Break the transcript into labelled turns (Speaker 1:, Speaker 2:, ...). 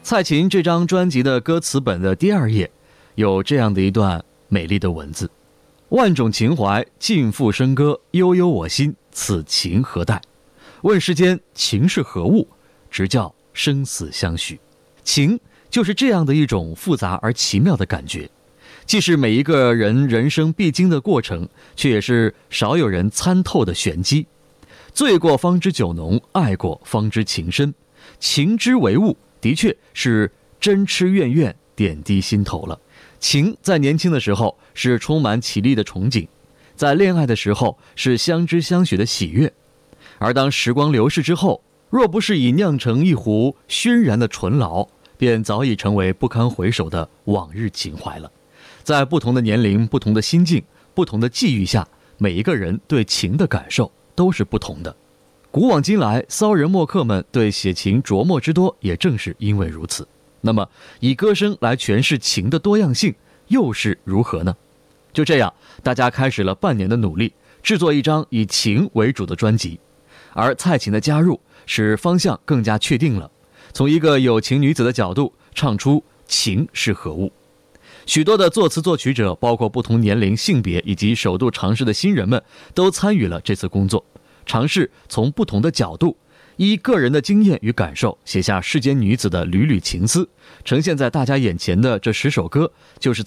Speaker 1: 蔡琴这张专辑的歌词本的第2页有这样的一段美丽的文字：万种情怀尽付笙歌，悠悠我心，此情何待？问世间情是何物，直教生死相许。情就是这样的一种复杂而奇妙的感觉，既是每一个人人生必经的过程，却也是少有人参透的玄机。醉过方知酒浓，爱过方知情深。情之为物，的确是真痴怨怨，点滴心头了。情在年轻的时候是充满绮丽的憧憬，在恋爱的时候是相知相许的喜悦，而当时光流逝之后，若不是已酿成一壶熏然的醇醪，便早已成为不堪回首的往日情怀了。在不同的年龄、不同的心境、不同的际遇下，每一个人对情的感受都是不同的。古往今来，骚人墨客们对写情琢磨之多，也正是因为如此。那么，以歌声来诠释情的多样性，又是如何呢？就这样，大家开始了半年的努力，制作一张以情为主的专辑。而蔡琴的加入，使方向更加确定了，从一个有情女子的角度，唱出情是何物。许多的作词作曲者，包括不同年龄、性别以及首度尝试的新人们，都参与了这次工作，尝试从不同的角度，依个人的经验与感受，写下世间女子的缕缕情丝。呈现在大家眼前的这10首歌，就是